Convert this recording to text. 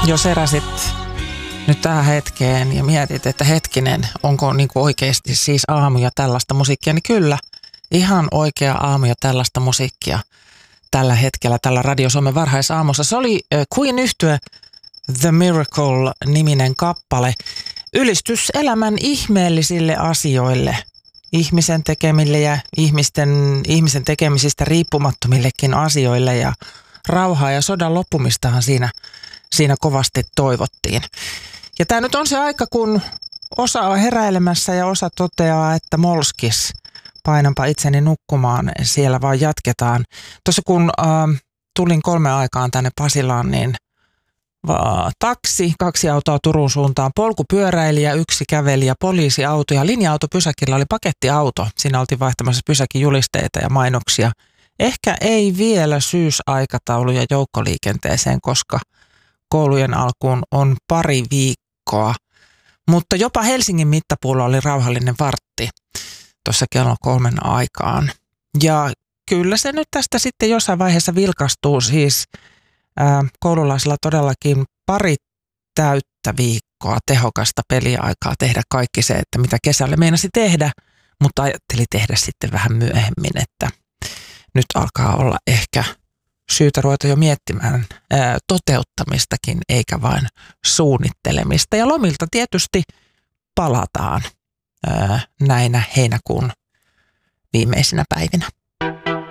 Jos heräsit nyt tähän hetkeen ja mietit, että hetkinen, onko niin kuin oikeasti siis aamuja tällaista musiikkia, niin kyllä, ihan oikea aamuja tällaista musiikkia tällä hetkellä, tällä Radio Suomen varhaisaamussa. Se oli Queen-yhtye The Miracle-niminen kappale. Ylistys elämän ihmeellisille asioille, ihmisen tekemille ja ihmisen tekemisistä riippumattomillekin asioille ja rauhaa ja sodan loppumistahan siinä kovasti toivottiin. Ja tämä nyt on se aika, kun osa on heräilemässä ja osa toteaa, että molskis, painanpa itseni nukkumaan, siellä vaan jatketaan. Tuossa kun tulin 3 aikaan tänne Pasilaan, niin taksi, 2 autoa Turun suuntaan, polkupyöräilijä, 1 kävelijä, poliisiauto ja linja-autopysäkillä oli pakettiauto. Siinä oltiin vaihtamassa pysäkijulisteita ja mainoksia. Ehkä ei vielä syysaikatauluja joukkoliikenteeseen, koska koulujen alkuun on pari viikkoa. Mutta jopa Helsingin mittapuulla oli rauhallinen vartti tuossa kello 3 aikaan. Ja kyllä se nyt tästä sitten jossain vaiheessa vilkastuu. Siis koululaisilla todellakin pari täyttä viikkoa tehokasta peliaikaa tehdä kaikki se, että mitä kesällä meinasi tehdä, mutta ajatteli tehdä sitten vähän myöhemmin, että nyt alkaa olla ehkä syytä ruveta jo miettimään toteuttamistakin, eikä vain suunnittelemista. Ja lomilta tietysti palataan näinä heinäkuun viimeisinä päivinä.